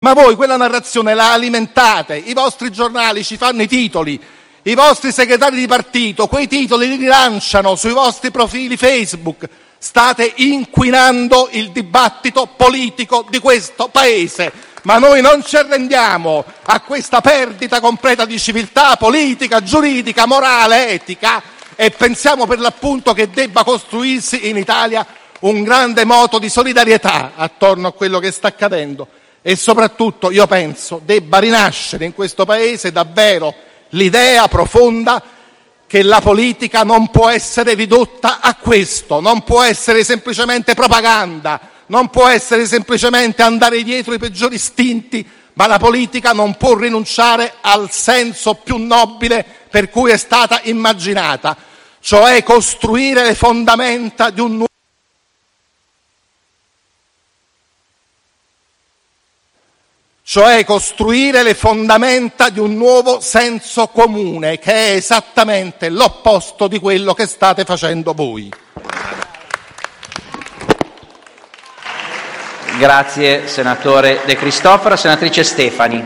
Ma voi quella narrazione la alimentate, i vostri giornali ci fanno i titoli, i vostri segretari di partito quei titoli li rilanciano sui vostri profili Facebook. State inquinando il dibattito politico di questo Paese, ma noi non ci arrendiamo a questa perdita completa di civiltà politica, giuridica, morale, etica, e pensiamo per l'appunto che debba costruirsi in Italia un grande moto di solidarietà attorno a quello che sta accadendo. E soprattutto io penso debba rinascere in questo Paese davvero l'idea profonda che la politica non può essere ridotta a questo, non può essere semplicemente propaganda, non può essere semplicemente andare dietro i peggiori istinti, ma la politica non può rinunciare al senso più nobile per cui è stata immaginata, cioè costruire le fondamenta di un nuovo senso comune, che è esattamente l'opposto di quello che state facendo voi. Grazie senatore De Cristofaro. Senatrice Stefani.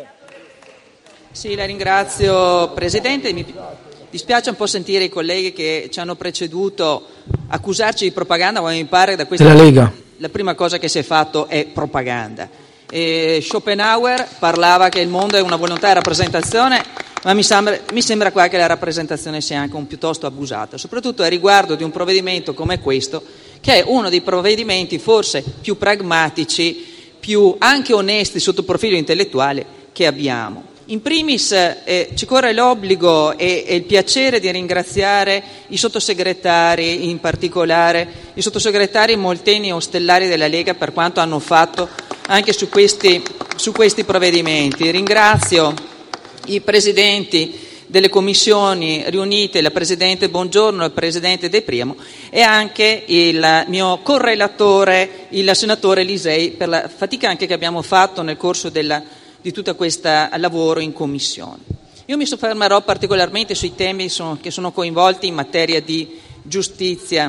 Sì, la ringrazio Presidente. Mi dispiace un po' sentire i colleghi che ci hanno preceduto accusarci di propaganda, ma mi pare da questa della Lega la prima cosa che si è fatto è propaganda. Schopenhauer parlava che il mondo è una volontà di rappresentazione, ma mi sembra qua che la rappresentazione sia anche un piuttosto abusata, soprattutto a riguardo di un provvedimento come questo, che è uno dei provvedimenti forse più pragmatici, più anche onesti sotto il profilo intellettuale che abbiamo. In primis ci corre l'obbligo e il piacere di ringraziare i sottosegretari, in particolare i sottosegretari Molteni e Ostellari della Lega, per quanto hanno fatto anche su questi provvedimenti. Ringrazio i presidenti delle commissioni riunite, la Presidente Bongiorno e il Presidente De Priamo, e anche il mio correlatore, il senatore Lisei, per la fatica anche che abbiamo fatto nel corso di tutto questo lavoro in commissione. Io mi soffermerò particolarmente sui temi che sono coinvolti in materia di giustizia.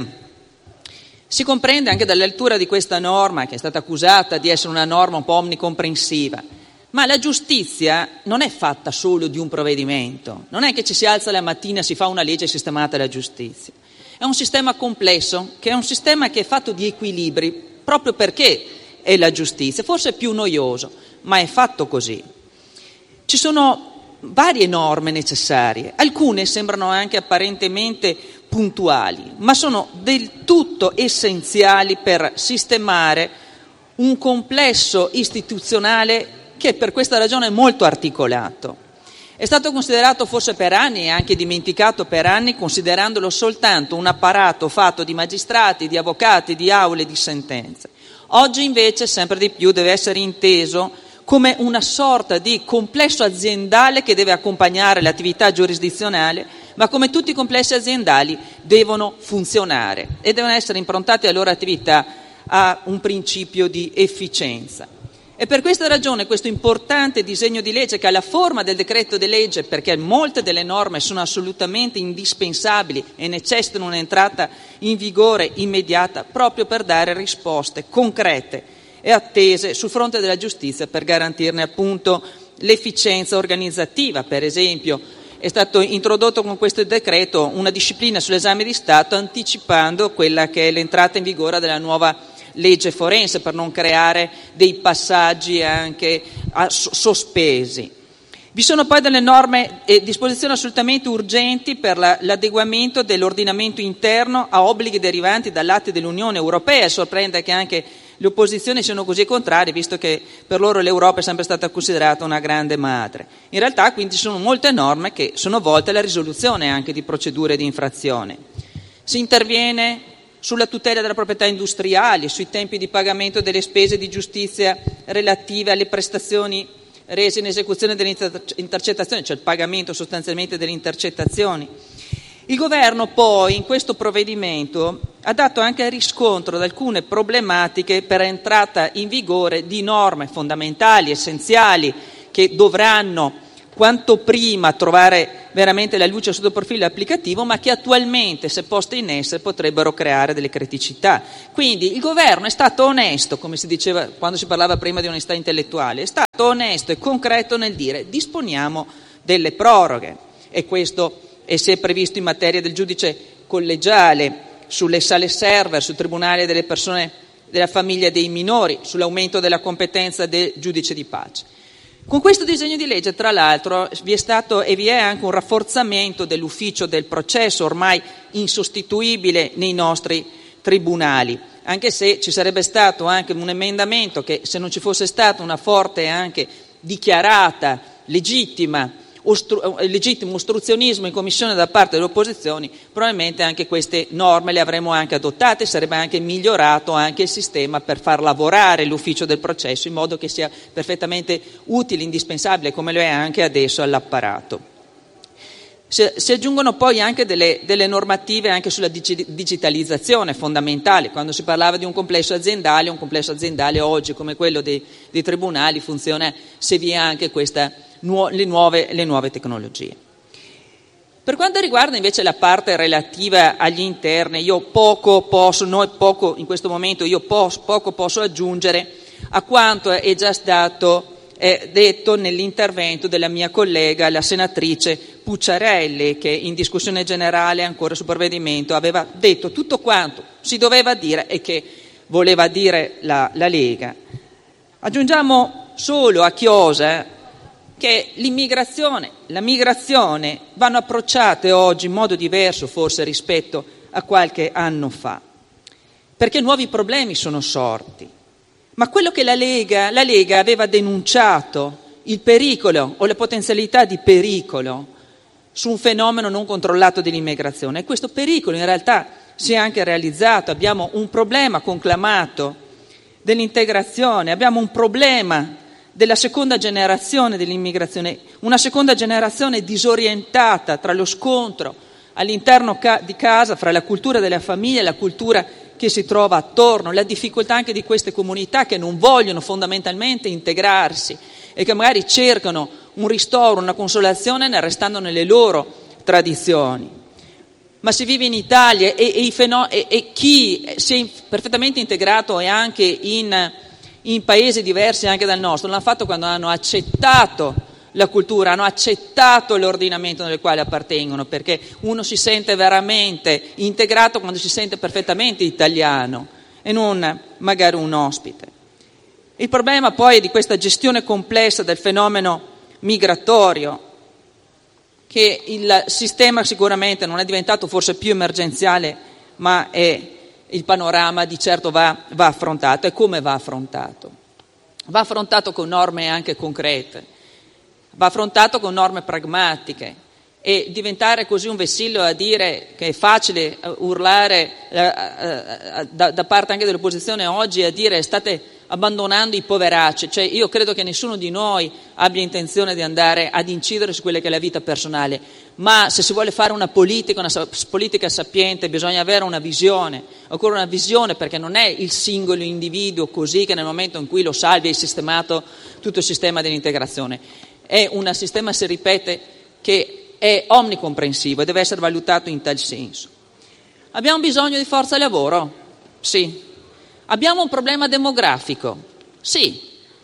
Si comprende anche dalla lettura di questa norma, che è stata accusata di essere una norma un po' omnicomprensiva, ma la giustizia non è fatta solo di un provvedimento, non è che ci si alza la mattina e si fa una legge sistemata la giustizia. È un sistema complesso, che è un sistema che è fatto di equilibri, proprio perché è la giustizia, forse è più noioso, ma è fatto così. Ci sono varie norme necessarie, alcune sembrano anche apparentemente puntuali, ma sono del tutto essenziali per sistemare un complesso istituzionale che per questa ragione è molto articolato. È stato considerato forse per anni e anche dimenticato per anni, considerandolo soltanto un apparato fatto di magistrati, di avvocati, di aule, di sentenze. Oggi invece sempre di più deve essere inteso come una sorta di complesso aziendale che deve accompagnare l'attività giurisdizionale, ma come tutti i complessi aziendali devono funzionare e devono essere improntati la loro attività a un principio di efficienza. E per questa ragione questo importante disegno di legge, che ha la forma del decreto di legge, perché molte delle norme sono assolutamente indispensabili e necessitano un'entrata in vigore immediata, proprio per dare risposte concrete e attese sul fronte della giustizia, per garantirne appunto l'efficienza organizzativa. Per esempio è stato introdotto con questo decreto una disciplina sull'esame di Stato, anticipando quella che è l'entrata in vigore della nuova legge forense, per non creare dei passaggi anche sospesi. Vi sono poi delle norme e disposizioni assolutamente urgenti per l'adeguamento dell'ordinamento interno a obblighi derivanti dall'atti dell'Unione Europea. Sorprende che anche le opposizioni siano così contrarie, visto che per loro l'Europa è sempre stata considerata una grande madre. In realtà quindi ci sono molte norme che sono volte alla risoluzione anche di procedure di infrazione. Si interviene sulla tutela della proprietà industriale, sui tempi di pagamento delle spese di giustizia relative alle prestazioni rese in esecuzione delle intercettazioni, cioè il pagamento sostanzialmente delle intercettazioni. Il Governo poi in questo provvedimento ha dato anche riscontro ad alcune problematiche per entrata in vigore di norme fondamentali, essenziali, che dovranno quanto prima trovare veramente la luce sotto il profilo applicativo, ma che attualmente, se poste in essere, potrebbero creare delle criticità. Quindi il governo è stato onesto, come si diceva quando si parlava prima di onestà intellettuale, è stato onesto e concreto nel dire disponiamo delle proroghe, e questo si è previsto in materia del giudice collegiale, sulle sale server, sul tribunale delle persone della famiglia dei minori, sull'aumento della competenza del giudice di pace. Con questo disegno di legge, tra l'altro, vi è stato e vi è anche un rafforzamento dell'ufficio del processo, ormai insostituibile nei nostri tribunali, anche se ci sarebbe stato anche un emendamento che, se non ci fosse stata una forte anche dichiarata legittimo ostruzionismo in commissione da parte delle opposizioni, probabilmente anche queste norme le avremmo anche adottate, sarebbe anche migliorato anche il sistema per far lavorare l'ufficio del processo in modo che sia perfettamente utile, indispensabile, come lo è anche adesso all'apparato. Si aggiungono poi anche delle normative anche sulla digitalizzazione fondamentale. Quando si parlava di un complesso aziendale oggi come quello dei tribunali funziona se vi è anche le nuove tecnologie. Per quanto riguarda invece la parte relativa agli interni, poco posso aggiungere a quanto è già stato detto nell'intervento della mia collega, la senatrice Pucciarelli, che in discussione generale ancora sul provvedimento aveva detto tutto quanto si doveva dire e che voleva dire la Lega. Aggiungiamo solo a chiosa che la migrazione vanno approcciate oggi in modo diverso forse rispetto a qualche anno fa, perché nuovi problemi sono sorti. Ma quello che la Lega aveva denunciato, il pericolo o la potenzialità di pericolo su un fenomeno non controllato dell'immigrazione, e questo pericolo in realtà si è anche realizzato. Abbiamo un problema conclamato dell'integrazione, abbiamo un problema della seconda generazione dell'immigrazione, una seconda generazione disorientata tra lo scontro all'interno di casa fra la cultura della famiglia e la cultura che si trova attorno, la difficoltà anche di queste comunità che non vogliono fondamentalmente integrarsi e che magari cercano un ristoro, una consolazione restando nelle loro tradizioni. Ma si vive in Italia e chi si è perfettamente integrato e anche in paesi diversi anche dal nostro, l'hanno fatto quando hanno accettato la cultura, hanno accettato l'ordinamento nel quale appartengono, perché uno si sente veramente integrato quando si sente perfettamente italiano e non magari un ospite. Il problema poi è di questa gestione complessa del fenomeno migratorio, che il sistema sicuramente non è diventato forse più emergenziale, ma il panorama di certo va affrontato. E come va affrontato? Va affrontato con norme anche concrete, va affrontato con norme pragmatiche, e diventare così un vessillo a dire che è facile urlare da parte anche dell'opposizione oggi a dire state abbandonando i poveracci. Cioè, io credo che nessuno di noi abbia intenzione di andare ad incidere su quella che è la vita personale, ma se si vuole fare una politica sapiente bisogna avere una visione, ancora una visione, perché non è il singolo individuo così che nel momento in cui lo salvi hai sistemato tutto il sistema dell'integrazione. È un sistema, si ripete, che è omnicomprensivo e deve essere valutato in tal senso. Abbiamo bisogno di forza lavoro? Sì. Abbiamo un problema demografico? Sì.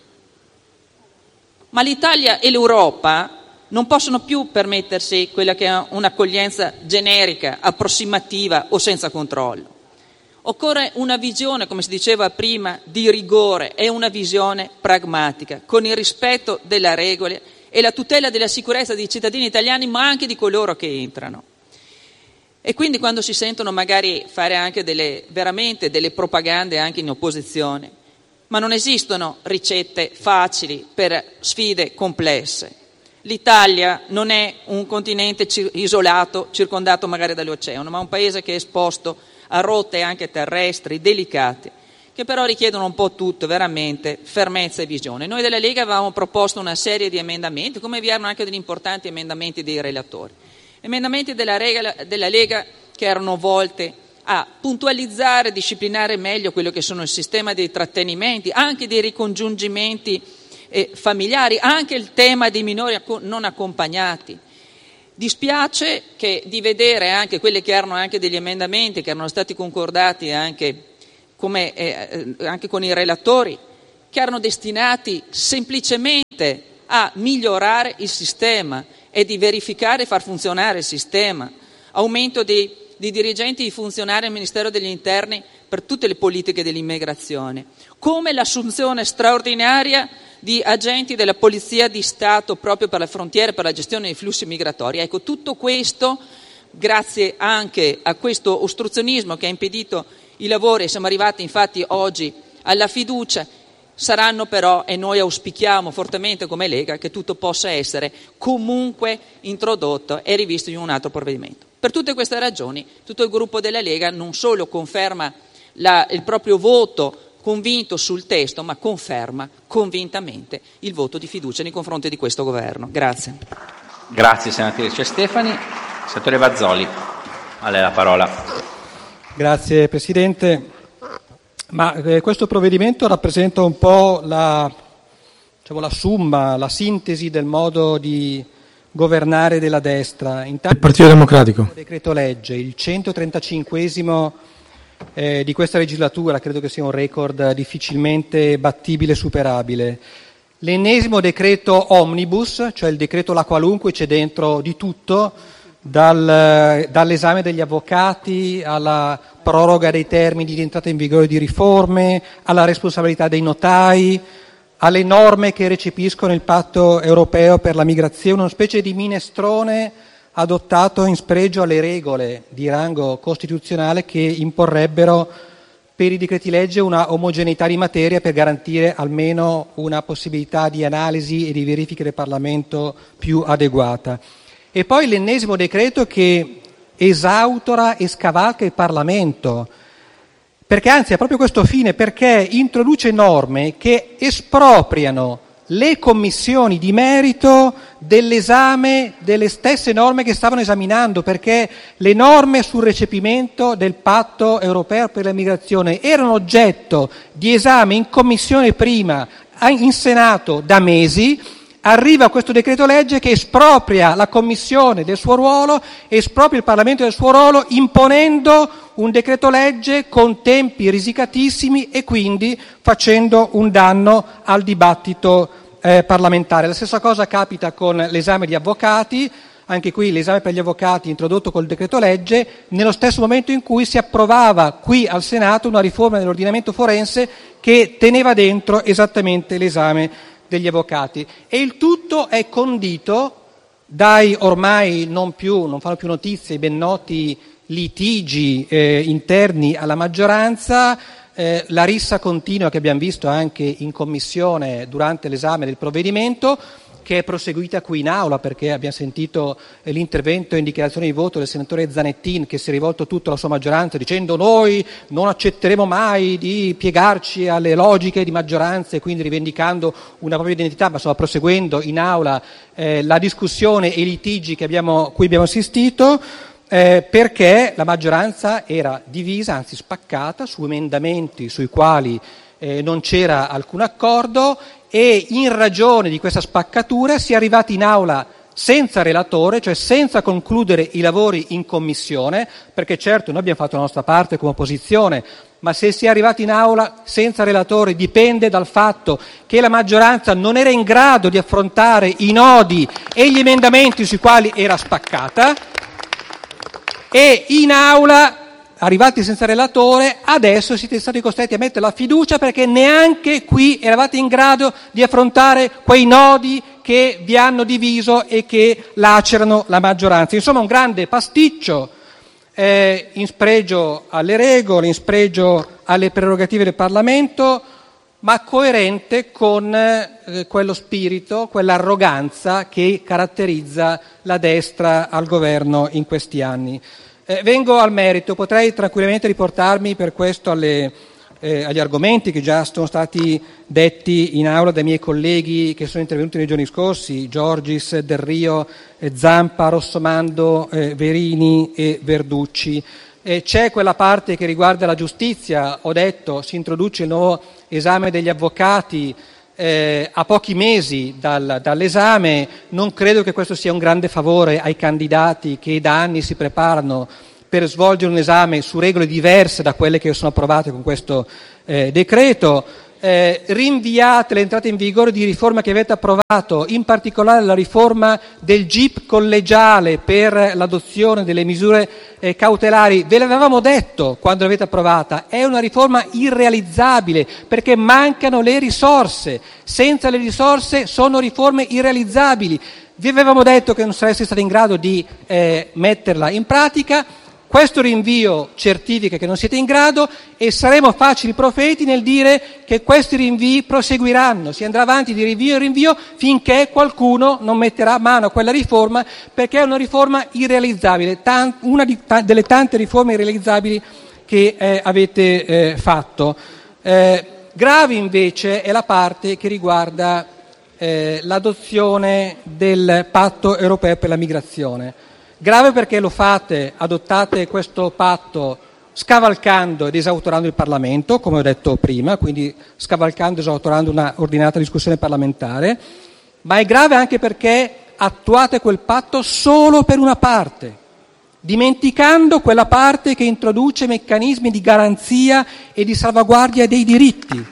Ma l'Italia e l'Europa non possono più permettersi quella che è un'accoglienza generica, approssimativa o senza controllo. Occorre una visione, come si diceva prima, di rigore e una visione pragmatica, con il rispetto delle regole e la tutela della sicurezza dei cittadini italiani, ma anche di coloro che entrano. E quindi quando si sentono magari fare anche veramente delle propagande anche in opposizione, ma non esistono ricette facili per sfide complesse. L'Italia non è un continente isolato, circondato magari dall'oceano, ma un paese che è esposto a rotte anche terrestri delicate, che però richiedono un po' tutto, veramente fermezza e visione. Noi della Lega avevamo proposto una serie di emendamenti, come vi erano anche degli importanti emendamenti dei relatori. Emendamenti della Lega che erano volte a puntualizzare, disciplinare meglio quello che sono il sistema dei trattenimenti, anche dei ricongiungimenti familiari, anche il tema dei minori non accompagnati. Dispiace di vedere anche quelli che erano anche degli emendamenti che erano stati concordati anche con i relatori, che erano destinati semplicemente a migliorare il sistema e di verificare e far funzionare il sistema. Aumento di dirigenti e di funzionari al Ministero degli Interni per tutte le politiche dell'immigrazione, come l'assunzione straordinaria di agenti della Polizia di Stato proprio per le frontiere, per la gestione dei flussi migratori. Ecco, tutto questo, grazie anche a questo ostruzionismo che ha impedito i lavori, siamo arrivati infatti oggi alla fiducia, saranno però, e noi auspichiamo fortemente come Lega, che tutto possa essere comunque introdotto e rivisto in un altro provvedimento. Per tutte queste ragioni, tutto il gruppo della Lega non solo conferma il proprio voto convinto sul testo, ma conferma convintamente il voto di fiducia nei confronti di questo governo. Grazie. Grazie senatrice Stefani. Senatore Bazoli, a lei la parola. Grazie Presidente. Questo provvedimento rappresenta un po' la summa, la sintesi del modo di governare della destra. Intanto, il Partito Democratico. Il decreto legge, il 135esimo di questa legislatura, credo che sia un record difficilmente battibile e superabile. L'ennesimo decreto omnibus, cioè il decreto la qualunque, c'è dentro di tutto, dall'esame degli avvocati alla proroga dei termini di entrata in vigore di riforme, alla responsabilità dei notai, alle norme che recepiscono il patto europeo per la migrazione, una specie di minestrone adottato in spregio alle regole di rango costituzionale che imporrebbero per i decreti legge una omogeneità di materia per garantire almeno una possibilità di analisi e di verifica del Parlamento più adeguata. E poi l'ennesimo decreto che esautora e scavalca il Parlamento, perché anzi ha proprio questo fine, perché introduce norme che espropriano le commissioni di merito dell'esame delle stesse norme che stavano esaminando, perché le norme sul recepimento del patto europeo per la migrazione erano oggetto di esame in commissione prima, in Senato da mesi. Arriva questo decreto legge che espropria la Commissione del suo ruolo, espropria il Parlamento del suo ruolo, imponendo un decreto legge con tempi risicatissimi e quindi facendo un danno al dibattito parlamentare. La stessa cosa capita con l'esame di avvocati. Anche qui l'esame per gli avvocati introdotto col decreto legge nello stesso momento in cui si approvava qui al Senato una riforma dell'ordinamento forense che teneva dentro esattamente l'esame degli avvocati, e il tutto è condito dai ormai non fanno più notizie i ben noti litigi interni alla maggioranza, la rissa continua che abbiamo visto anche in commissione durante l'esame del provvedimento, che è proseguita qui in aula, perché abbiamo sentito l'intervento in dichiarazione di voto del senatore Zanettin, che si è rivolto tutto alla sua maggioranza dicendo: noi non accetteremo mai di piegarci alle logiche di maggioranza, e quindi rivendicando una propria identità, ma stava proseguendo in aula la discussione e i litigi cui abbiamo assistito, perché la maggioranza era divisa, anzi spaccata, su emendamenti sui quali non c'era alcun accordo, e in ragione di questa spaccatura si è arrivati in aula senza relatore, cioè senza concludere i lavori in commissione, perché certo noi abbiamo fatto la nostra parte come opposizione, ma se si è arrivati in aula senza relatore dipende dal fatto che la maggioranza non era in grado di affrontare i nodi e gli emendamenti sui quali era spaccata, e in aula, arrivati senza relatore, adesso siete stati costretti a mettere la fiducia perché neanche qui eravate in grado di affrontare quei nodi che vi hanno diviso e che lacerano la maggioranza. Insomma, un grande pasticcio in spregio alle regole, in spregio alle prerogative del Parlamento, ma coerente con quello spirito, quell'arroganza che caratterizza la destra al governo in questi anni. Vengo al merito. Potrei tranquillamente riportarmi per questo agli argomenti che già sono stati detti in aula dai miei colleghi che sono intervenuti nei giorni scorsi: Giorgis, Del Rio, Zampa, Rossomando, Verini e Verducci. C'è quella parte che riguarda la giustizia. Ho detto si introduce il nuovo esame degli avvocati a pochi mesi dall'esame. Non credo che questo sia un grande favore ai candidati che da anni si preparano per svolgere un esame su regole diverse da quelle che sono approvate con questo decreto. Rinviate l'entrata in vigore di riforme che avete approvato, in particolare la riforma del GIP collegiale per l'adozione delle misure cautelari. Ve l'avevamo detto quando l'avete approvata, è una riforma irrealizzabile perché mancano le risorse. Senza le risorse sono riforme irrealizzabili. Vi avevamo detto che non sareste stati in grado di metterla in pratica. Questo rinvio certifica che non siete in grado e saremo facili profeti nel dire che questi rinvii proseguiranno. Si andrà avanti di rinvio in rinvio finché qualcuno non metterà mano a quella riforma, perché è una riforma irrealizzabile, una delle tante riforme irrealizzabili che avete fatto. Grave invece è la parte che riguarda l'adozione del patto europeo per la migrazione. Grave perché adottate questo patto scavalcando ed esautorando il Parlamento, come ho detto prima, quindi scavalcando ed esautorando una ordinata discussione parlamentare, ma è grave anche perché attuate quel patto solo per una parte, dimenticando quella parte che introduce meccanismi di garanzia e di salvaguardia dei diritti.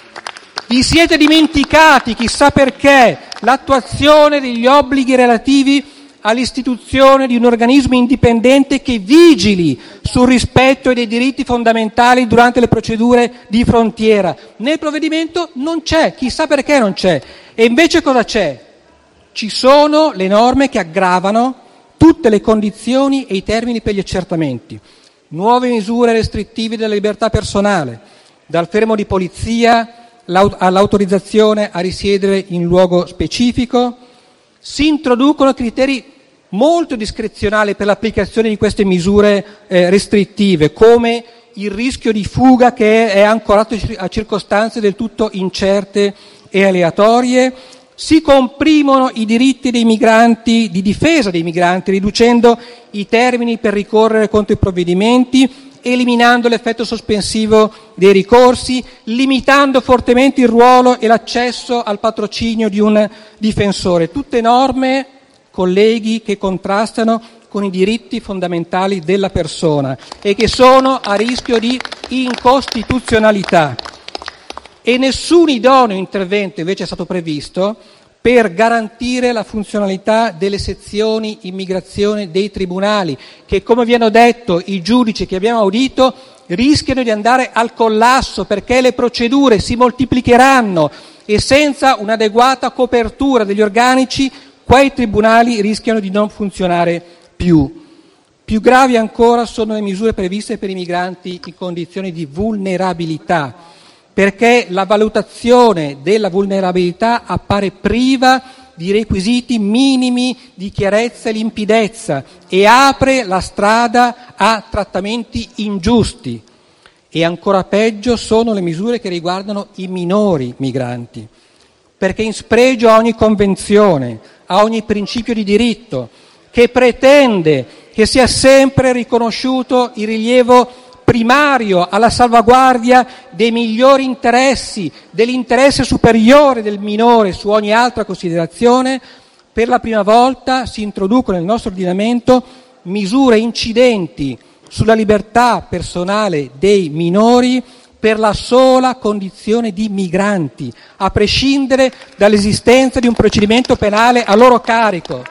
Vi siete dimenticati, chissà perché, l'attuazione degli obblighi relativi all'istituzione di un organismo indipendente che vigili sul rispetto dei diritti fondamentali durante le procedure di frontiera. Nel provvedimento non c'è, chissà perché non c'è. E invece cosa c'è? Ci sono le norme che aggravano tutte le condizioni e i termini per gli accertamenti. Nuove misure restrittive della libertà personale, dal fermo di polizia all'autorizzazione a risiedere in luogo specifico. Si introducono criteri molto discrezionali per l'applicazione di queste misure restrittive, come il rischio di fuga che è ancorato a circostanze del tutto incerte e aleatorie. Si comprimono i diritti dei migranti, di difesa dei migranti, riducendo i termini per ricorrere contro i provvedimenti, eliminando l'effetto sospensivo dei ricorsi, limitando fortemente il ruolo e l'accesso al patrocinio di un difensore. Tutte norme, colleghi, che contrastano con i diritti fondamentali della persona e che sono a rischio di incostituzionalità. E nessun idoneo intervento invece è stato previsto per garantire la funzionalità delle sezioni immigrazione dei tribunali, che, come vi hanno detto i giudici che abbiamo audito, rischiano di andare al collasso perché le procedure si moltiplicheranno e senza un'adeguata copertura degli organici quei tribunali rischiano di non funzionare più. Più gravi ancora sono le misure previste per i migranti in condizioni di vulnerabilità, perché la valutazione della vulnerabilità appare priva di requisiti minimi di chiarezza e limpidezza e apre la strada a trattamenti ingiusti. E ancora peggio sono le misure che riguardano i minori migranti, perché in spregio a ogni convenzione, a ogni principio di diritto, che pretende che sia sempre riconosciuto il rilievo primario alla salvaguardia dei migliori interessi, dell'interesse superiore del minore su ogni altra considerazione, per la prima volta si introducono nel nostro ordinamento misure incidenti sulla libertà personale dei minori per la sola condizione di migranti, a prescindere dall'esistenza di un procedimento penale a loro carico.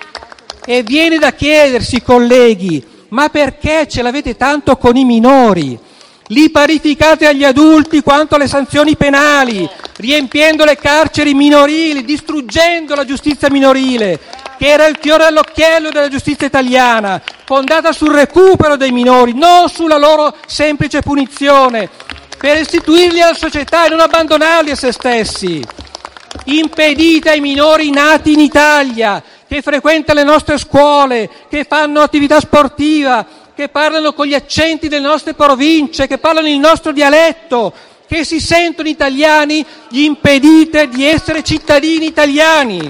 E viene da chiedersi, colleghi, ma perché ce l'avete tanto con i minori? Li parificate agli adulti quanto alle sanzioni penali, riempiendo le carceri minorili, distruggendo la giustizia minorile, che era il fiore all'occhiello della giustizia italiana, fondata sul recupero dei minori, non sulla loro semplice punizione, per restituirli alla società e non abbandonarli a se stessi. Impedite ai minori nati in Italia, che frequentano le nostre scuole, che fanno attività sportiva, che parlano con gli accenti delle nostre province, che parlano il nostro dialetto, che si sentono italiani, gli impedite di essere cittadini italiani.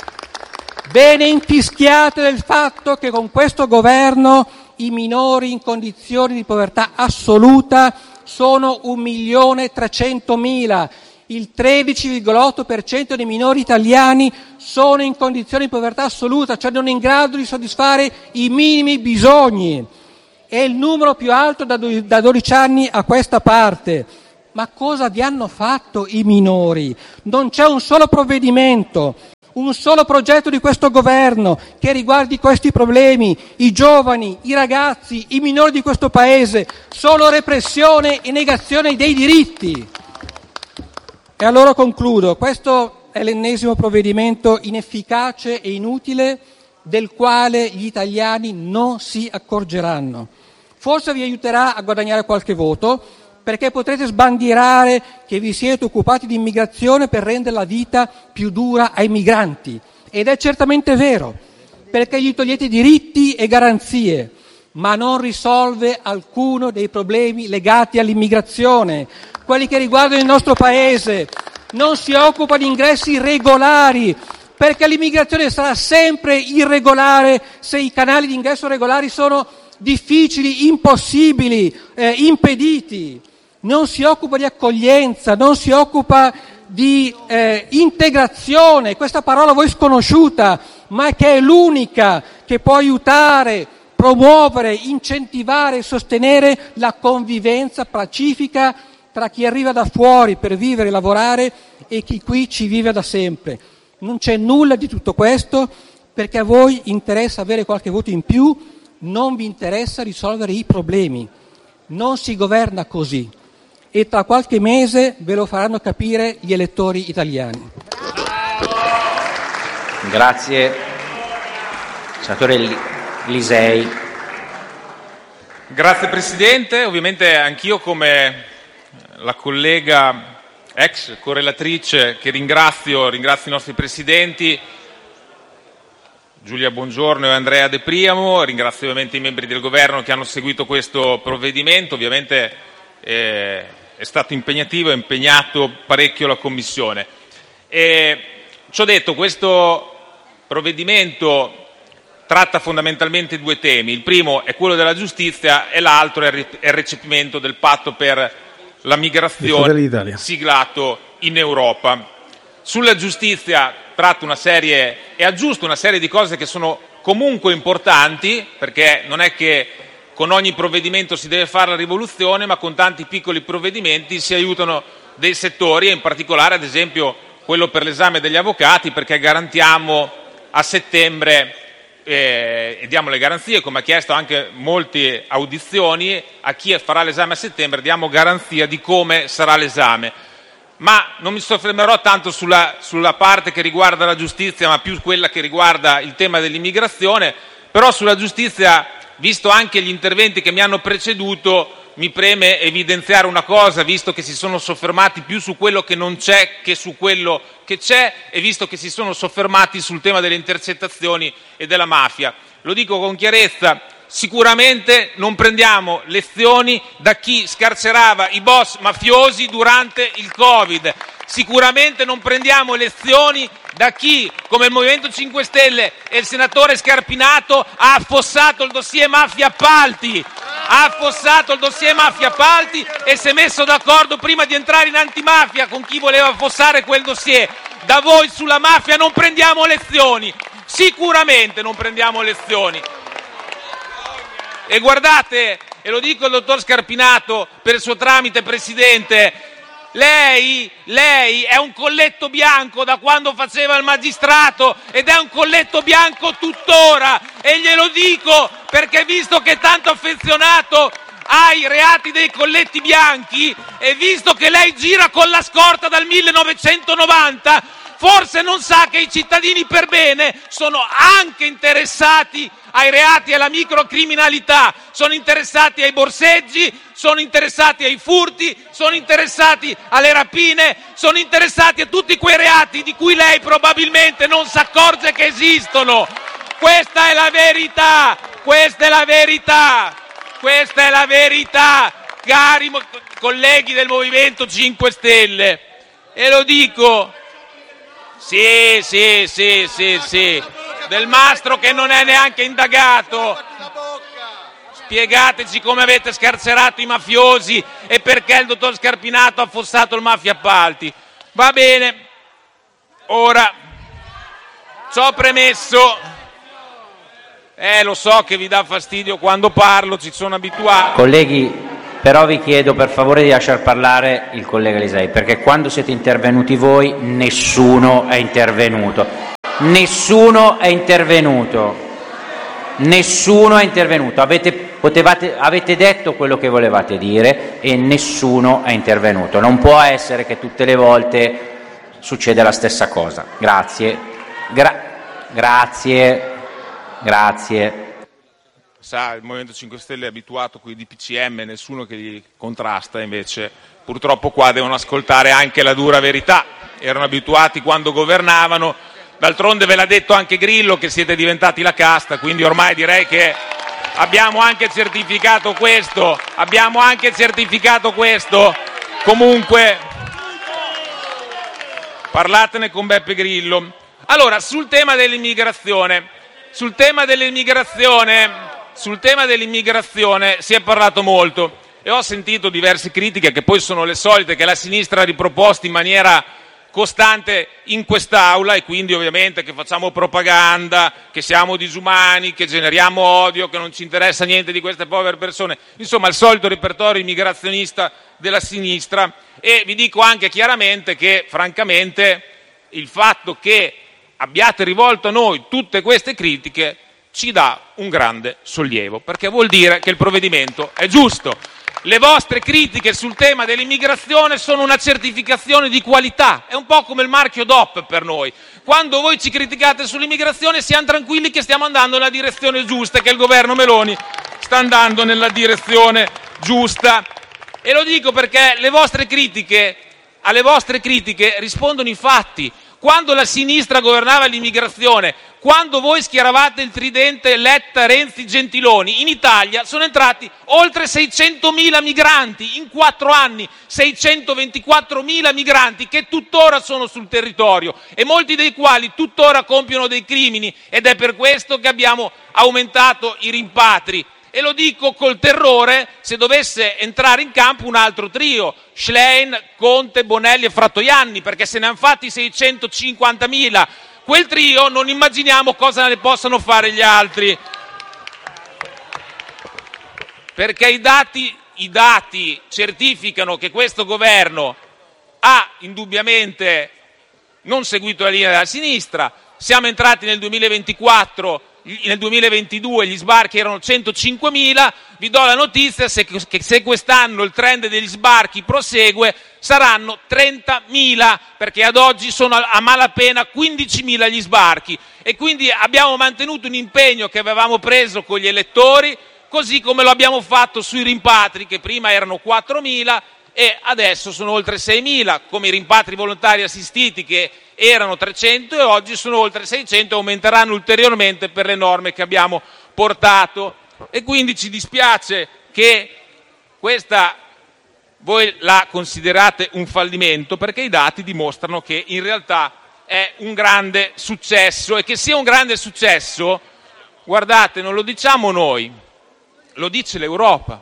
Ve ne infischiate del fatto che con questo governo i minori in condizioni di povertà assoluta sono 1.300.000. Il 13,8% dei minori italiani sono in condizioni di povertà assoluta, cioè non in grado di soddisfare i minimi bisogni. È il numero più alto da 12 anni a questa parte. Ma cosa vi hanno fatto i minori? Non c'è un solo provvedimento, un solo progetto di questo governo che riguardi questi problemi, i giovani, i ragazzi, i minori di questo paese, solo repressione e negazione dei diritti. E allora concludo, questo è l'ennesimo provvedimento inefficace e inutile del quale gli italiani non si accorgeranno. Forse vi aiuterà a guadagnare qualche voto, perché potrete sbandierare che vi siete occupati di immigrazione per rendere la vita più dura ai migranti. Ed è certamente vero, perché gli togliete diritti e garanzie, ma non risolve alcuno dei problemi legati all'immigrazione, quelli che riguardano il nostro Paese. Non si occupa di ingressi regolari, perché l'immigrazione sarà sempre irregolare se i canali di ingresso regolari sono difficili, impossibili, impediti. Non si occupa di accoglienza, non si occupa di integrazione, questa parola a voi sconosciuta, ma che è l'unica che può aiutare, promuovere, incentivare e sostenere la convivenza pacifica tra chi arriva da fuori per vivere e lavorare e chi qui ci vive da sempre. Non c'è nulla di tutto questo, perché a voi interessa avere qualche voto in più, non vi interessa risolvere i problemi. Non si governa così. E tra qualche mese ve lo faranno capire gli elettori italiani. Grazie. Senatore Lisei. Grazie Presidente, ovviamente anch'io come la collega ex correlatrice che ringrazio i nostri Presidenti, Giulia Bongiorno e Andrea De Priamo, ringrazio ovviamente i membri del Governo che hanno seguito questo provvedimento, ovviamente è stato impegnativo, ha impegnato parecchio la Commissione. Ciò detto, questo provvedimento tratta fondamentalmente due temi. Il primo è quello della giustizia e l'altro è il recepimento del patto per la migrazione siglato in Europa. Sulla giustizia tratta e aggiusta una serie di cose che sono comunque importanti, perché non è che con ogni provvedimento si deve fare la rivoluzione, ma con tanti piccoli provvedimenti si aiutano dei settori, e in particolare ad esempio quello per l'esame degli avvocati, perché garantiamo a settembre e diamo le garanzie, come ha chiesto anche molte audizioni, a chi farà l'esame a settembre diamo garanzia di come sarà l'esame. Ma non mi soffermerò tanto sulla parte che riguarda la giustizia, ma più quella che riguarda il tema dell'immigrazione. Però sulla giustizia, visto anche gli interventi che mi hanno preceduto, mi preme evidenziare una cosa, visto che si sono soffermati più su quello che non c'è che su quello che c'è, e visto che si sono soffermati sul tema delle intercettazioni e della mafia. Lo dico con chiarezza, sicuramente non prendiamo lezioni da chi scarcerava i boss mafiosi durante il Covid. Sicuramente non prendiamo lezioni da chi, come il Movimento 5 Stelle e il senatore Scarpinato, ha affossato il dossier mafia appalti. Ha affossato il dossier mafia appalti e si è messo d'accordo prima di entrare in antimafia con chi voleva affossare quel dossier. Da voi sulla mafia non prendiamo lezioni. Sicuramente non prendiamo lezioni. E guardate, e lo dico al dottor Scarpinato per il suo tramite, Presidente, lei è un colletto bianco da quando faceva il magistrato ed è un colletto bianco tuttora, e glielo dico perché, visto che è tanto affezionato ai reati dei colletti bianchi e visto che lei gira con la scorta dal 1990, forse non sa che i cittadini per bene sono anche interessati ai reati e alla microcriminalità, sono interessati ai borseggi, sono interessati ai furti, sono interessati alle rapine, sono interessati a tutti quei reati di cui lei probabilmente non si accorge che esistono. Questa è la verità, questa è la verità, questa è la verità, cari colleghi del Movimento 5 Stelle. E lo dico, sì, Del Mastro che non è neanche indagato. Spiegateci come avete scarcerato i mafiosi e perché il dottor Scarpinato ha affossato il mafia appalti. Va bene, ora, ciò premesso, lo so che vi dà fastidio quando parlo, ci sono abituato. Colleghi, però vi chiedo per favore di lasciar parlare il collega Lisei, perché quando siete intervenuti voi nessuno è intervenuto. Nessuno è intervenuto. Avete detto quello che volevate dire e nessuno è intervenuto. Non può essere che tutte le volte succeda la stessa cosa. Grazie. Sa, il Movimento 5 Stelle è abituato con i DPCM, nessuno che gli contrasta, invece purtroppo qua devono ascoltare anche la dura verità. Erano abituati quando governavano, d'altronde ve l'ha detto anche Grillo che siete diventati la casta, quindi ormai direi che abbiamo anche certificato questo. Comunque, parlatene con Beppe Grillo. Allora, sul tema dell'immigrazione si è parlato molto e ho sentito diverse critiche che poi sono le solite che la sinistra ha riproposto in maniera costante in quest'Aula, e quindi ovviamente che facciamo propaganda, che siamo disumani, che generiamo odio, che non ci interessa niente di queste povere persone, insomma il solito repertorio immigrazionista della sinistra. E vi dico anche chiaramente che francamente il fatto che abbiate rivolto a noi tutte queste critiche ci dà un grande sollievo, perché vuol dire che il provvedimento è giusto. Le vostre critiche sul tema dell'immigrazione sono una certificazione di qualità, è un po' come il marchio DOP per noi. Quando voi ci criticate sull'immigrazione siamo tranquilli che stiamo andando nella direzione giusta, che il governo Meloni sta andando nella direzione giusta. E lo dico perché alle vostre critiche rispondono i fatti. Quando la sinistra governava l'immigrazione, quando voi schieravate il tridente Letta, Renzi, Gentiloni, in Italia sono entrati oltre 600.000 migranti in 4 anni, 624.000 migranti che tuttora sono sul territorio e molti dei quali tuttora compiono dei crimini, ed è per questo che abbiamo aumentato i rimpatri. E lo dico col terrore se dovesse entrare in campo un altro trio, Schlein, Conte, Bonelli e Fratoianni, perché se ne hanno fatti 650.000 quel trio, non immaginiamo cosa ne possano fare gli altri. Perché i dati certificano che questo governo ha indubbiamente non seguito la linea della sinistra. Siamo entrati nel 2024, nel 2022 gli sbarchi erano 105.000, vi do la notizia che se quest'anno il trend degli sbarchi prosegue saranno 30.000, perché ad oggi sono a malapena 15.000 gli sbarchi, e quindi abbiamo mantenuto un impegno che avevamo preso con gli elettori, così come lo abbiamo fatto sui rimpatri, che prima erano 4.000 e adesso sono oltre 6.000, come i rimpatri volontari assistiti che erano 300 e oggi sono oltre 600 e aumenteranno ulteriormente per le norme che abbiamo portato. E quindi ci dispiace che questa voi la considerate un fallimento, perché i dati dimostrano che in realtà è un grande successo, e che sia un grande successo, guardate, non lo diciamo noi, lo dice l'Europa.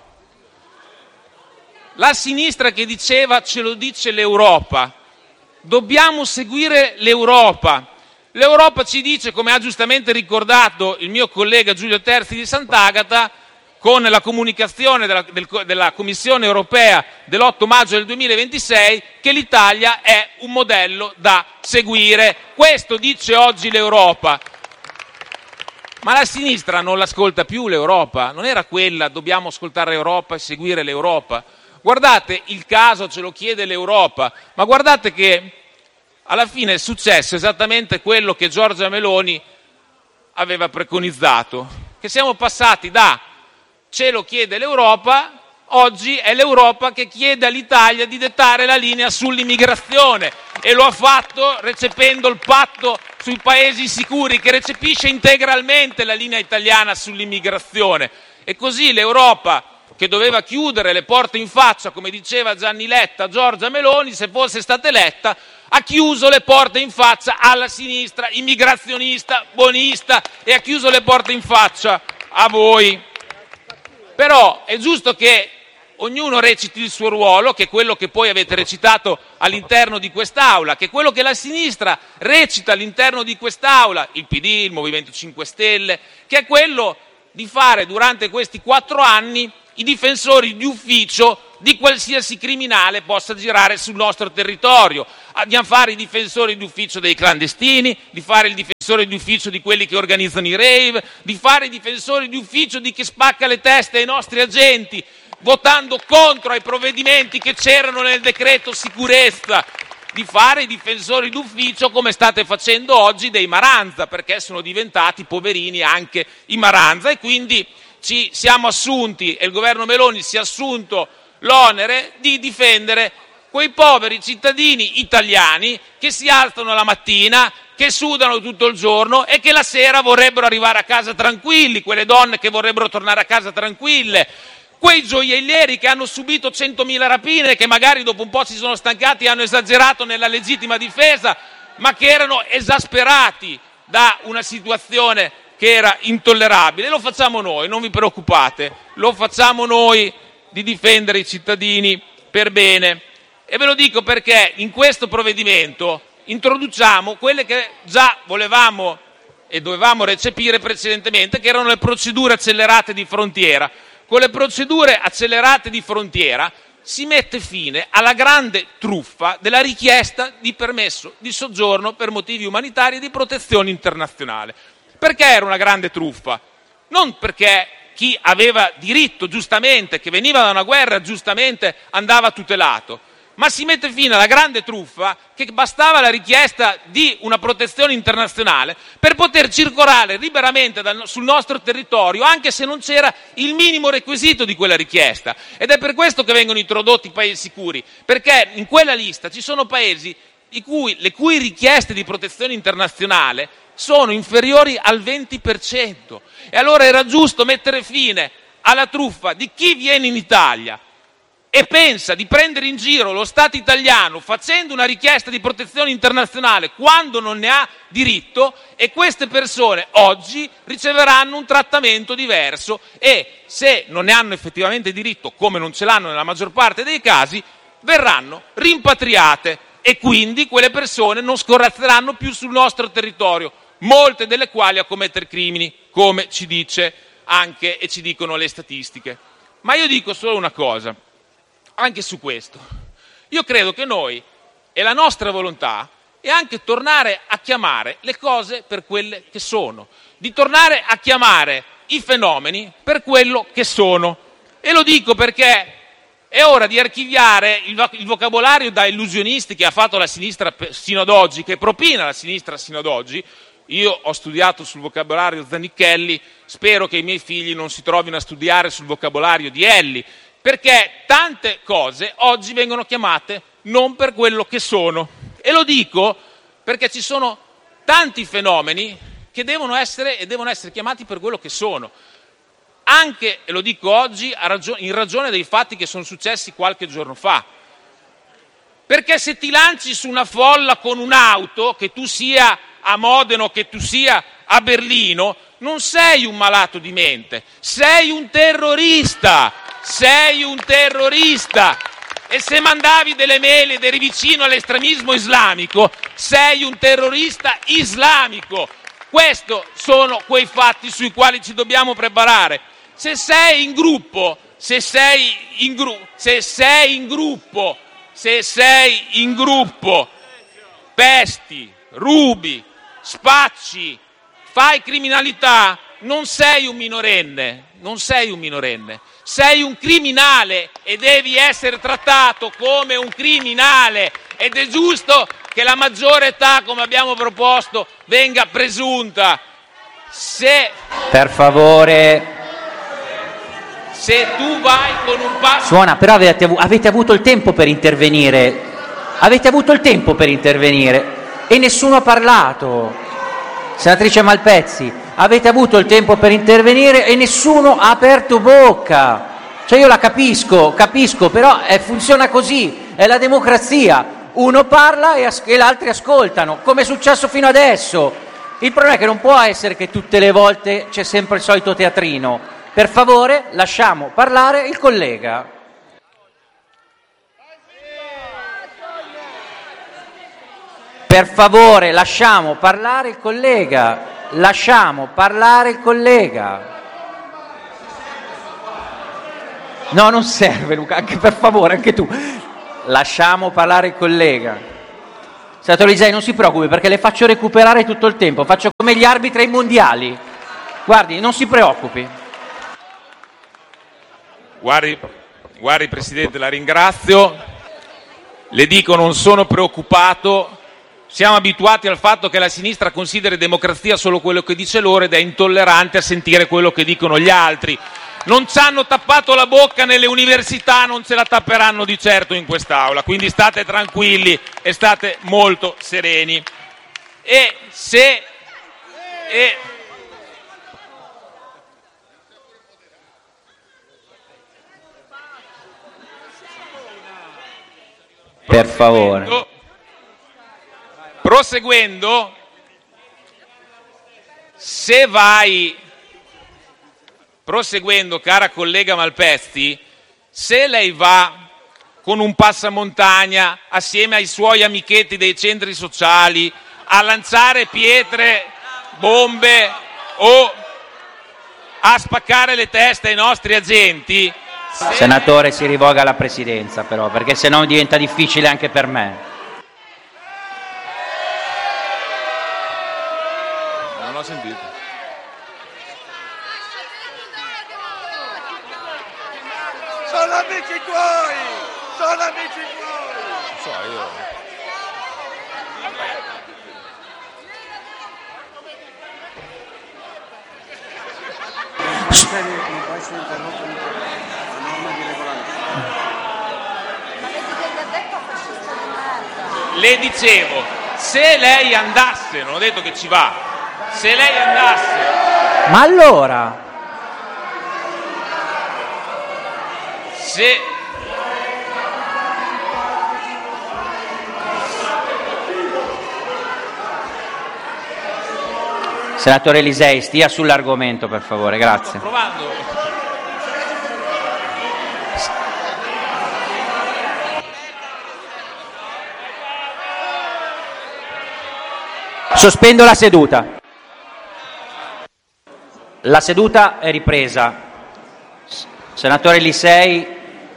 La sinistra che diceva ce lo dice l'Europa, dobbiamo seguire l'Europa. L'Europa ci dice, come ha giustamente ricordato il mio collega Giulio Terzi di Sant'Agata, con la comunicazione della Commissione europea dell'8 maggio del 2026, che l'Italia è un modello da seguire. Questo dice oggi l'Europa. Ma la sinistra non l'ascolta più l'Europa, non era quella dobbiamo ascoltare l'Europa e seguire l'Europa. Guardate, il caso ce lo chiede l'Europa, ma guardate che alla fine è successo esattamente quello che Giorgia Meloni aveva preconizzato, che siamo passati da ce lo chiede l'Europa, oggi è l'Europa che chiede all'Italia di dettare la linea sull'immigrazione, e lo ha fatto recependo il patto sui paesi sicuri, che recepisce integralmente la linea italiana sull'immigrazione. E così l'Europa, che doveva chiudere le porte in faccia, come diceva Gianni Letta, Giorgia Meloni, se fosse stata eletta, ha chiuso le porte in faccia alla sinistra immigrazionista, buonista, e ha chiuso le porte in faccia a voi. Però è giusto che ognuno reciti il suo ruolo, che è quello che poi avete recitato all'interno di quest'Aula, che è quello che la sinistra recita all'interno di quest'Aula, il PD, il Movimento 5 Stelle, che è quello di fare durante questi 4 anni i difensori di ufficio di qualsiasi criminale possa girare sul nostro territorio, di fare i difensori di ufficio dei clandestini, di fare il difensore di ufficio di quelli che organizzano i rave, di fare i difensori di ufficio di chi spacca le teste ai nostri agenti, votando contro ai provvedimenti che c'erano nel decreto sicurezza, di fare i difensori d'ufficio come state facendo oggi dei Maranza, perché sono diventati poverini anche i Maranza, e quindi ci siamo assunti, e il governo Meloni si è assunto l'onere di difendere quei poveri cittadini italiani che si alzano la mattina, che sudano tutto il giorno e che la sera vorrebbero arrivare a casa tranquilli, quelle donne che vorrebbero tornare a casa tranquille, quei gioiellieri che hanno subito 100.000 rapine, che magari dopo un po' si sono stancati e hanno esagerato nella legittima difesa, ma che erano esasperati da una situazione che era intollerabile. Lo facciamo noi, non vi preoccupate, lo facciamo noi di difendere i cittadini per bene. E ve lo dico perché in questo provvedimento introduciamo quelle che già volevamo e dovevamo recepire precedentemente, che erano le procedure accelerate di frontiera. Con le procedure accelerate di frontiera si mette fine alla grande truffa della richiesta di permesso di soggiorno per motivi umanitari e di protezione internazionale. Perché era una grande truffa? Non perché chi aveva diritto, giustamente, che veniva da una guerra, giustamente andava tutelato, ma si mette fine alla grande truffa che bastava la richiesta di una protezione internazionale per poter circolare liberamente sul nostro territorio, anche se non c'era il minimo requisito di quella richiesta. Ed è per questo che vengono introdotti i paesi sicuri, perché in quella lista ci sono paesi le cui richieste di protezione internazionale sono inferiori al 20%. E allora era giusto mettere fine alla truffa di chi viene in Italia e pensa di prendere in giro lo Stato italiano facendo una richiesta di protezione internazionale quando non ne ha diritto, e queste persone oggi riceveranno un trattamento diverso e, se non ne hanno effettivamente diritto, come non ce l'hanno nella maggior parte dei casi, verranno rimpatriate e quindi quelle persone non scorrazzeranno più sul nostro territorio, molte delle quali a commettere crimini, come ci dice anche e ci dicono le statistiche. Ma io dico solo una cosa, anche su questo. Io credo che noi, e la nostra volontà, è anche tornare a chiamare le cose per quelle che sono, di tornare a chiamare i fenomeni per quello che sono. E lo dico perché è ora di archiviare il vocabolario da illusionisti che ha fatto la sinistra sino ad oggi, che propina la sinistra sino ad oggi. Io ho studiato sul vocabolario Zanichelli, spero che i miei figli non si trovino a studiare sul vocabolario di Elli, perché tante cose oggi vengono chiamate non per quello che sono. E lo dico perché ci sono tanti fenomeni che devono essere chiamati per quello che sono. Anche, e lo dico oggi, in ragione dei fatti che sono successi qualche giorno fa. Perché se ti lanci su una folla con un'auto, che tu sia a Modena o che tu sia a Berlino, non sei un malato di mente, sei un terrorista, e se mandavi delle mail ed eri vicino all'estremismo islamico, sei un terrorista islamico. Questi sono quei fatti sui quali ci dobbiamo preparare. Se sei in gruppo, pesti, rubi, spacci, fai criminalità, non sei un minorenne, sei un criminale e devi essere trattato come un criminale, ed è giusto che la maggiore età, come abbiamo proposto, venga presunta. Per favore. Se tu vai con un passo... Suona, però avete avuto il tempo per intervenire. E nessuno ha parlato. Senatrice Malpezzi, avete avuto il tempo per intervenire e nessuno ha aperto bocca. Cioè io la capisco, però funziona così, è la democrazia. Uno parla e gli altri ascoltano, come è successo fino adesso. Il problema è che non può essere che tutte le volte c'è sempre il solito teatrino. Per favore, lasciamo parlare il collega. Per favore, lasciamo parlare il collega. Lasciamo parlare il collega. No, non serve, Luca, anche per favore, anche tu. Lasciamo parlare il collega. Senatore Lisei, non si preoccupi perché le faccio recuperare tutto il tempo. Faccio come gli arbitri ai mondiali. Guardi, non si preoccupi. Guardi, Presidente, la ringrazio. Le dico, non sono preoccupato. Siamo abituati al fatto che la sinistra consideri democrazia solo quello che dice loro ed è intollerante a sentire quello che dicono gli altri. Non ci hanno tappato la bocca nelle università, non ce la tapperanno di certo in quest'Aula, quindi state tranquilli e state molto sereni. Per favore. Proseguendo, cara collega Malpezzi, se lei va con un passamontagna assieme ai suoi amichetti dei centri sociali a lanciare pietre, bombe o a spaccare le teste ai nostri agenti... Senatore, si rivolga alla Presidenza però, perché sennò diventa difficile anche per me. Non ho sentito. Sono amici tuoi! Sono amici tuoi! Non so, io... Non può essere interrotto a norma di regolamento. Le dicevo, se lei andasse, non ho detto che ci va, se lei andasse... Ma allora... Senatore Lisei, stia sull'argomento per favore, grazie. Sto provando. Sospendo la seduta. La seduta è ripresa. Senatore Lisei.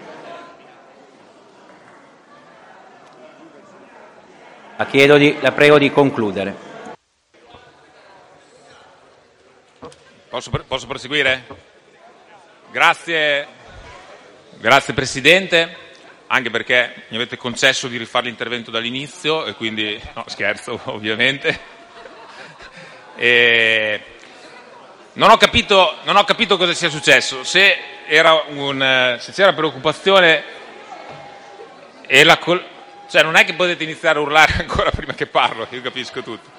La prego di concludere. Posso proseguire? Grazie Presidente, anche perché mi avete concesso di rifare l'intervento dall'inizio e quindi, no scherzo ovviamente. Non ho capito cosa sia successo, se c'era preoccupazione cioè non è che potete iniziare a urlare ancora prima che parlo, io capisco tutto.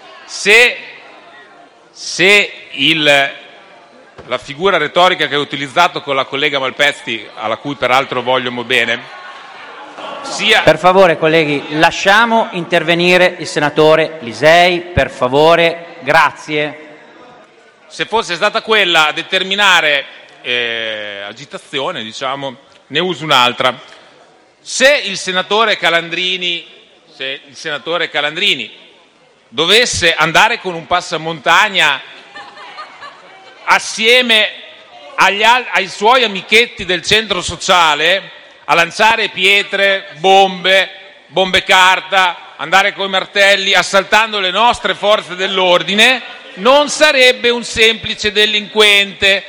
Se la figura retorica che ho utilizzato con la collega Malpezzi, alla cui peraltro voglio bene, sia... Per favore, colleghi, lasciamo intervenire il senatore Lisei, per favore, grazie. Se fosse stata quella a determinare agitazione, diciamo, ne uso un'altra. Se il senatore Calandrini dovesse andare con un passamontagna assieme ai suoi amichetti del centro sociale a lanciare pietre, bombe carta, andare coi martelli assaltando le nostre forze dell'ordine, non sarebbe un semplice delinquente,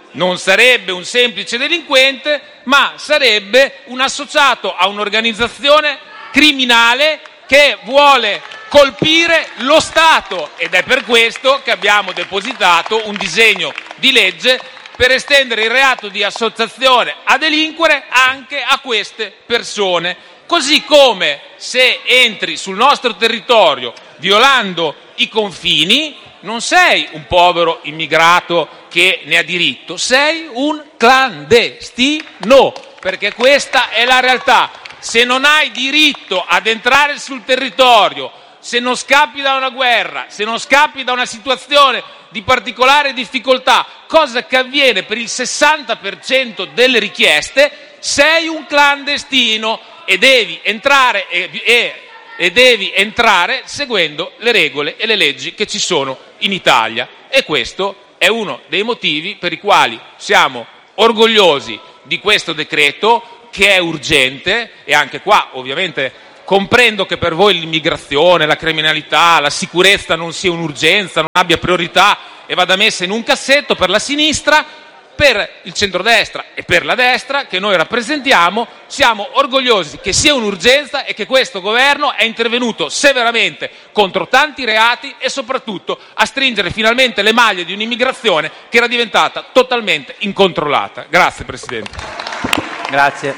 ma sarebbe un associato a un'organizzazione criminale che vuole colpire lo Stato, ed è per questo che abbiamo depositato un disegno di legge per estendere il reato di associazione a delinquere anche a queste persone. Così come se entri sul nostro territorio violando i confini, non sei un povero immigrato che ne ha diritto, sei un clandestino, perché questa è la realtà. Se non hai diritto ad entrare sul territorio, se non scappi da una guerra, se non scappi da una situazione di particolare difficoltà, cosa che avviene per il 60% delle richieste, sei un clandestino e devi entrare e e devi entrare seguendo le regole e le leggi che ci sono in Italia. E questo è uno dei motivi per i quali siamo orgogliosi di questo decreto, che è urgente. E anche qua ovviamente comprendo che per voi l'immigrazione, la criminalità, la sicurezza non sia un'urgenza, non abbia priorità e vada messa in un cassetto. Per la sinistra, per il centrodestra e per la destra che noi rappresentiamo, siamo orgogliosi che sia un'urgenza e che questo governo è intervenuto severamente contro tanti reati e soprattutto a stringere finalmente le maglie di un'immigrazione che era diventata totalmente incontrollata. Grazie Presidente. Grazie.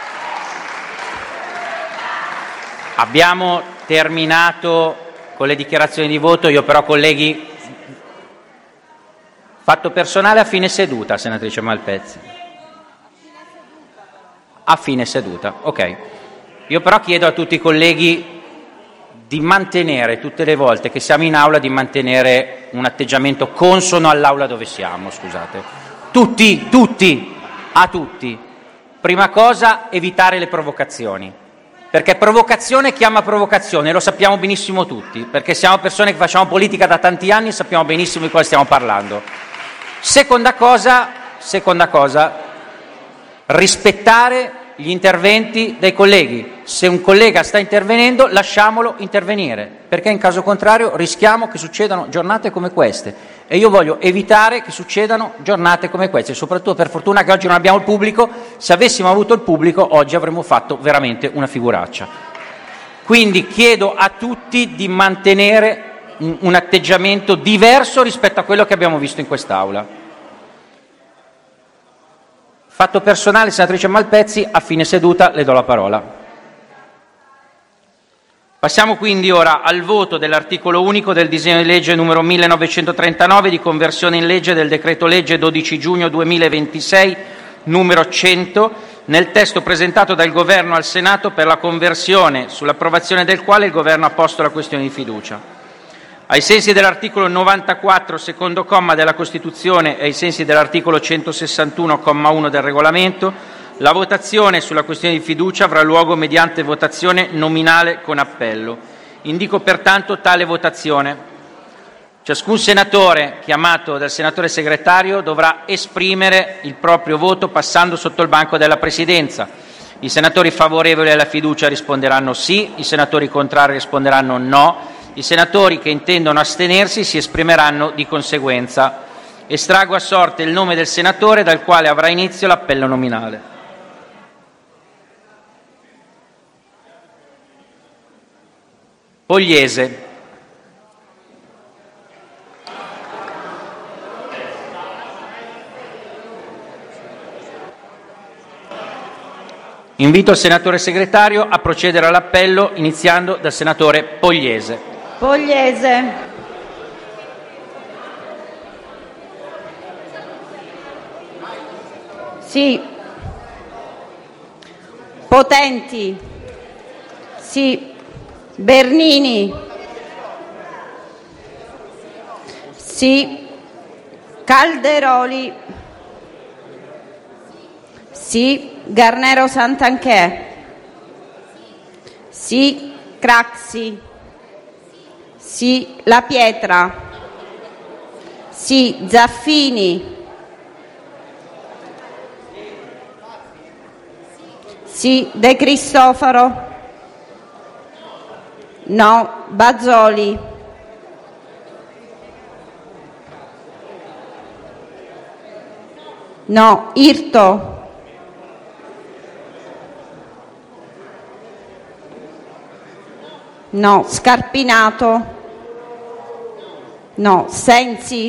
Abbiamo terminato con le dichiarazioni di voto. Io però, colleghi, fatto personale a fine seduta, senatrice Malpezzi. A fine seduta, ok. Io però chiedo a tutti i colleghi di mantenere, tutte le volte che siamo in aula, di mantenere un atteggiamento consono all'aula dove siamo, scusate. Tutti. Prima cosa, evitare le provocazioni. Perché provocazione chiama provocazione, lo sappiamo benissimo tutti, perché siamo persone che facciamo politica da tanti anni e sappiamo benissimo di cosa stiamo parlando. Seconda cosa, rispettare gli interventi dei colleghi. Se un collega sta intervenendo, lasciamolo intervenire, perché in caso contrario rischiamo che succedano giornate come queste. E io voglio evitare che succedano giornate come queste, soprattutto per fortuna che oggi non abbiamo il pubblico. Se avessimo avuto il pubblico, oggi avremmo fatto veramente una figuraccia. Quindi chiedo a tutti di mantenere un atteggiamento diverso rispetto a quello che abbiamo visto in quest'Aula. Fatto personale, senatrice Malpezzi, a fine seduta le do la parola. Passiamo quindi ora al voto dell'articolo unico del disegno di legge numero 1939 di conversione in legge del decreto legge 12 giugno 2026 numero 100, nel testo presentato dal Governo al Senato, per la conversione, sull'approvazione del quale il Governo ha posto la questione di fiducia. Ai sensi dell'articolo 94, secondo comma della Costituzione e ai sensi dell'articolo 161, comma 1 del Regolamento, la votazione sulla questione di fiducia avrà luogo mediante votazione nominale con appello. Indico pertanto tale votazione. Ciascun senatore chiamato dal senatore segretario dovrà esprimere il proprio voto passando sotto il banco della Presidenza. I senatori favorevoli alla fiducia risponderanno sì, i senatori contrari risponderanno no, i senatori che intendono astenersi si esprimeranno di conseguenza. Estraggo a sorte il nome del senatore dal quale avrà inizio l'appello nominale. Pogliese. Invito il senatore segretario a procedere all'appello iniziando dal senatore Pogliese. Pogliese. Sì. Potenti. Sì. Bernini. Sì. Calderoli. Sì. Garnero Santanchè. Sì. Craxi. Sì. La Pietra. Sì. Zaffini. Sì. De Cristofaro. No. Bazzoli. No. Irto. No. Scarpinato. No. Sensi.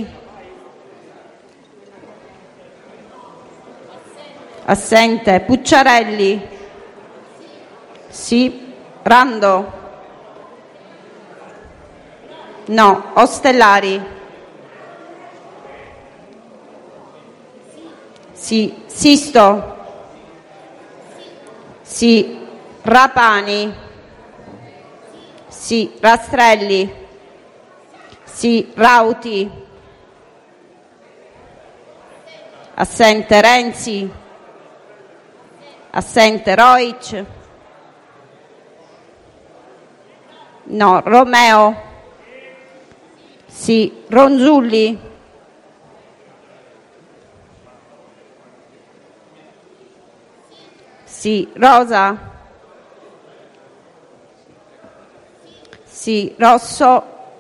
Assente. Pucciarelli. Sì. Rando. No. Ostellari. Sì. Sisto. Sì. Rapani. Sì. Rastrelli. Sì. Rauti. Assente. Renzi. Assente. Roic. No. Romeo, sì. Ronzulli, sì. Rosa, sì. Rosso,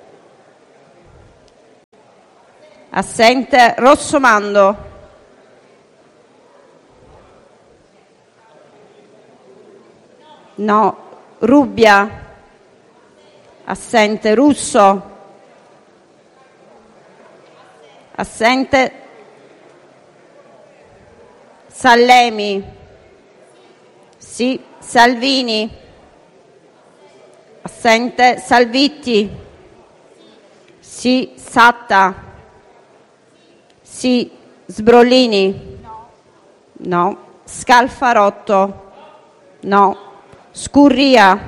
assente. Rossomando, no. Rubbia, assente. Russo, assente. Sallemi, sì. Salvini, assente. Salvitti, sì. Satta, sì. Sbrollini, no. Scalfarotto, no. Scurria,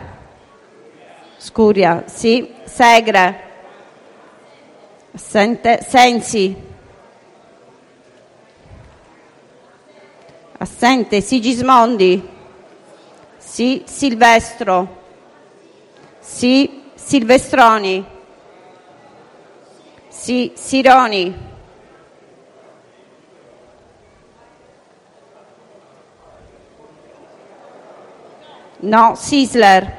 sì. Segre, assente. Sensi, assente. Sigismondi, sì. Silvestro, sì. Silvestroni, sì. Sironi, no. Sisler,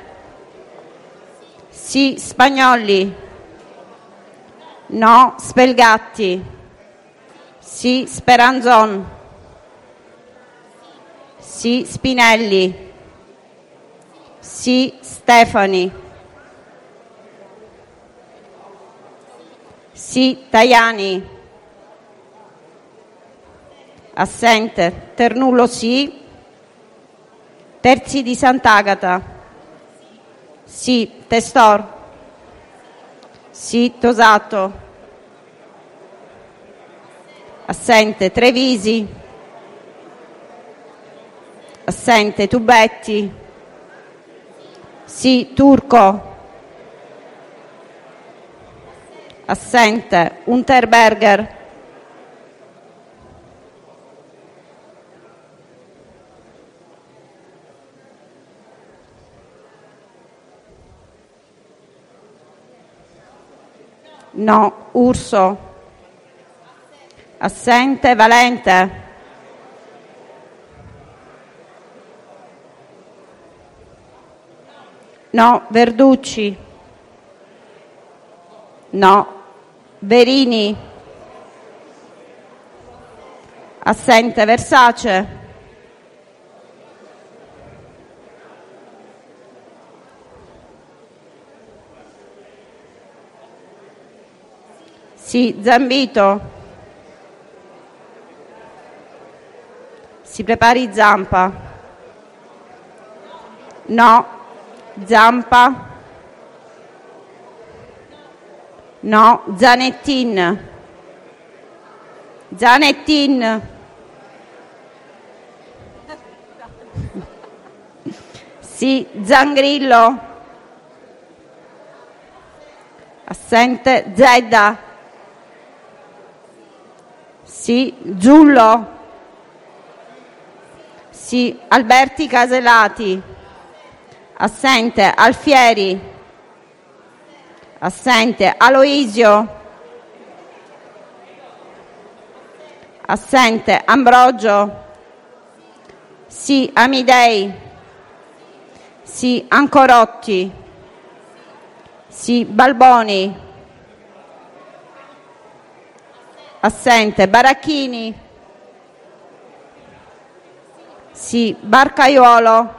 sì. Spagnolli, no. Spelgatti, sì. Speranzon, sì. Spinelli, sì. Stefani, sì. Tajani, assente. Ternullo, sì. Terzi di Sant'Agata, sì. Testor, sì. Tosato, assente. Trevisi, assente. Tubetti, sì. Turco, assente. Unterberger, no. Urso, assente. Valente, no. Verducci, no. Verini, assente. Versace, sì. Zambito, si prepari. Zampa, no. Zampa, no. Zanettin, sì. Zangrillo, assente. Zedda, sì. Zullo, sì. Alberti Caselati, assente. Alfieri, assente. Aloisio, assente. Ambrogio, sì. Amidei, sì. Ancorotti, sì. Balboni, assente. Baracchini, sì. Barcaiuolo,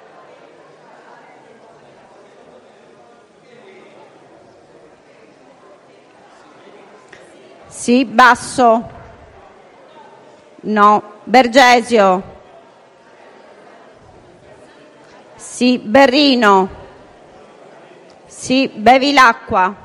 sì. Basso, no. Bergesio, sì. Berrino, sì. Bevilacqua,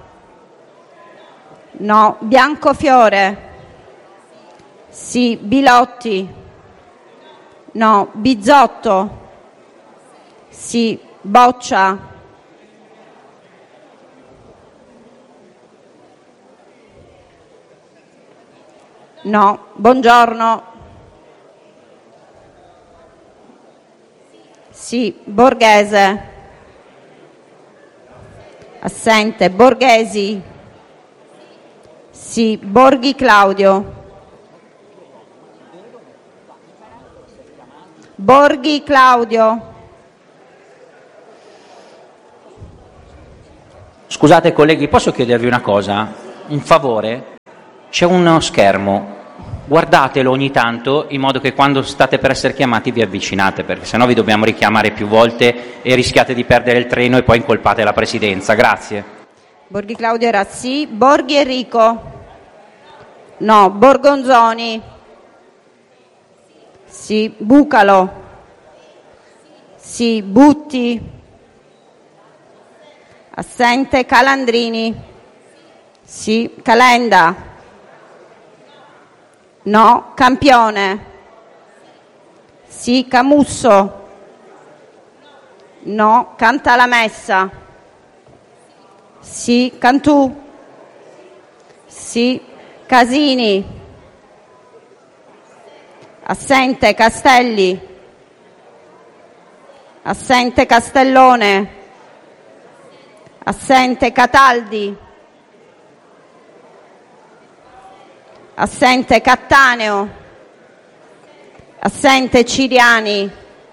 no. Biancofiore, sì. Bilotti, no. Bizzotto, sì. Boccia, no. Buongiorno, sì. Borghese, Assente. Borghesi. Sì. Borghi Claudio. Borghi Claudio. Scusate colleghi, posso chiedervi una cosa? Un favore? C'è uno schermo, guardatelo ogni tanto in modo che quando state per essere chiamati vi avvicinate, perché sennò vi dobbiamo richiamare più volte e rischiate di perdere il treno e poi incolpate la presidenza. Grazie. Borghi Claudio era sì. Borghi Enrico. No. Borgonzoni. Sì. Bucalo. Sì. Butti. Assente. Calandrini. Sì. Calenda. No. Campione. Sì. Camusso. No. Cantalamessa. Sì. Cantù. Sì. Casini. Assente. Castelli. Assente. Castellone. Assente. Cataldi. Assente. Cattaneo. Assente. Ciriani.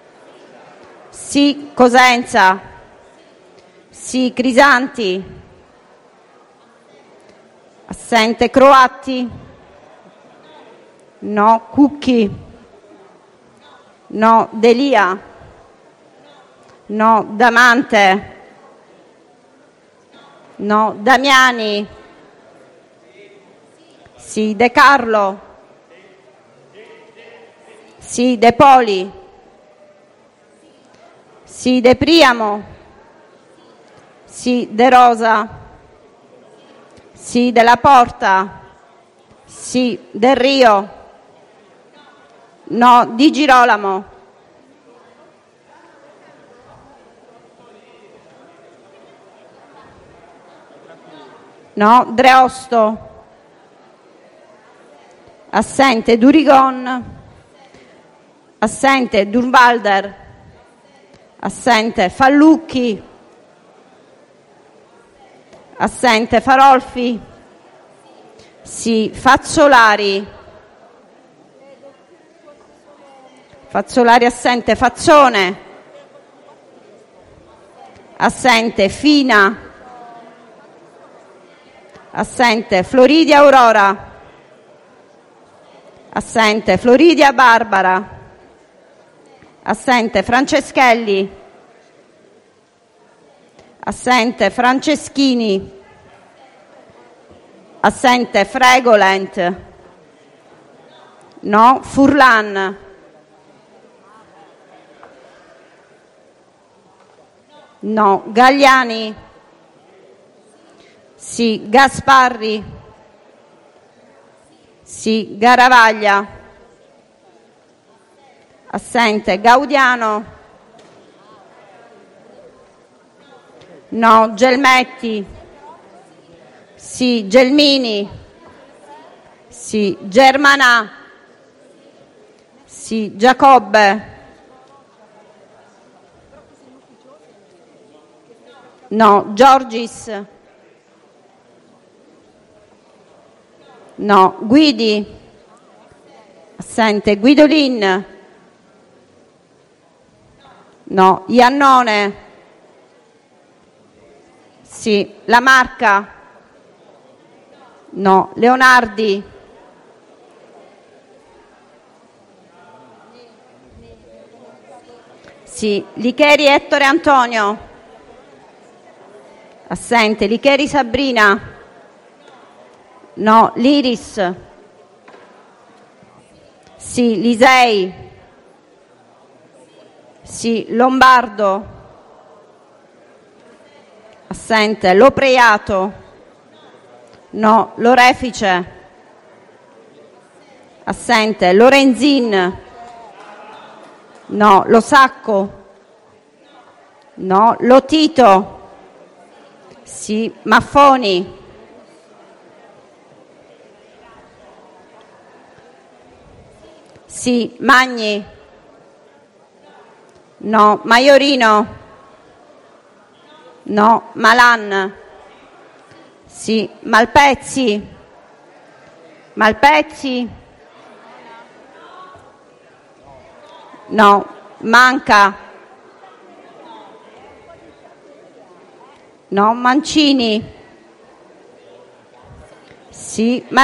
Sì. Cosenza. Sì. Crisanti. Assente. Croatti. No. Cucchi. No. Delia. No. Damante. No. Damiani. Sì. De Carlo. Sì. De Poli. Sì. De Priamo. Sì. De Rosa. Sì. Della Porta. Sì. Del Rio. No. Di Girolamo. No. Dreosto. Assente. Durigon. Assente. Durnwalder. Assente. Fallucchi. Assente. Farolfi. Sì. Fazzolari. Fazzolari assente. Fazzone. Assente. Fina. Assente. Floridia Aurora. Assente. Floridia Barbara. Assente. Franceschelli. Assente. Franceschini. Assente. Fregolent. No. Furlan. No. Gagliani. Sì. Gasparri. Sì. Garavaglia. Assente. Gaudiano. No. Gelmetti. Sì. Gelmini. Sì. Germanà. Sì. Giacobbe. No. Giorgis. No. Guidi. Assente. Guidolin. No. Iannone. Sì. La Marca. No. Leonardi. Sì. Licheri Ettore Antonio. Assente. Licheri Sabrina. No. Liris. Sì. Lisei. Sì. Lombardo. Assente. Lopreato. No. Lorefice. Assente. Lorenzin. No. Losacco. No. Lotito. Sì. Maffoni. Sì. Magni. No. Maiorino. No. Malan? Sì. Malpezzi? Malpezzi? No. Manca? No. Mancini? Sì.